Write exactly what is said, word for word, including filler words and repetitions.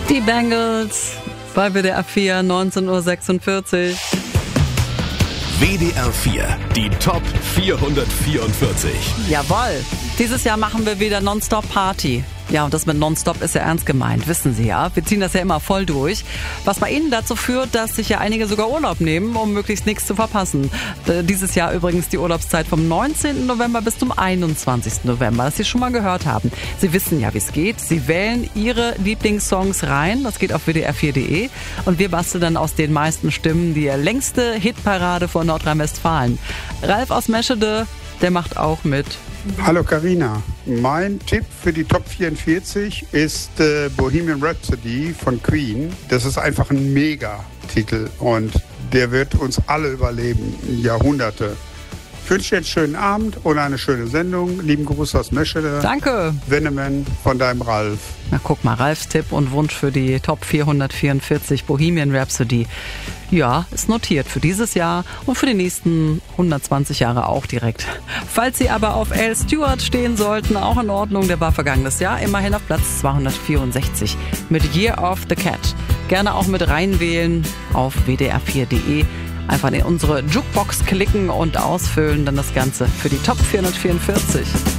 Die Bangles bei W D R vier, neunzehn Uhr sechsundvierzig. W D R vier, die Top vierhundertvierundvierzig. Jawohl, dieses Jahr machen wir wieder Nonstop Party. Ja, und das mit Nonstop ist ja ernst gemeint, wissen Sie ja. Wir ziehen das ja immer voll durch. Was bei Ihnen dazu führt, dass sich ja einige sogar Urlaub nehmen, um möglichst nichts zu verpassen. Äh, dieses Jahr übrigens die Urlaubszeit vom neunzehnten November bis zum einundzwanzigsten November, das Sie schon mal gehört haben. Sie wissen ja, wie es geht. Sie wählen Ihre Lieblingssongs rein. Das geht auf W D R vier Punkt de. Und wir basteln dann aus den meisten Stimmen die längste Hitparade von Nordrhein-Westfalen. Ralf aus Meschede, der macht auch mit. Hallo Carina, mein Tipp für die Top vierundvierzig ist äh, Bohemian Rhapsody von Queen. Das ist einfach ein Mega-Titel und der wird uns alle überleben, Jahrhunderte. Ich wünsche dir einen schönen Abend und eine schöne Sendung. Lieben Gruß aus Meschede. Danke. Wennemann von deinem Ralf. Na guck mal, Ralfs Tipp und Wunsch für die Top vierhundertvierundvierzig Bohemian Rhapsody. Ja, ist notiert für dieses Jahr und für die nächsten hundertzwanzig Jahre auch direkt. Falls Sie aber auf Al Stewart stehen sollten, auch in Ordnung, der war vergangenes Jahr immerhin auf Platz zweihundertvierundsechzig mit Year of the Cat. Gerne auch mit reinwählen auf W D R vier Punkt de. Einfach in unsere Jukebox klicken und ausfüllen, dann das Ganze für die Top vierhundertvierundvierzig.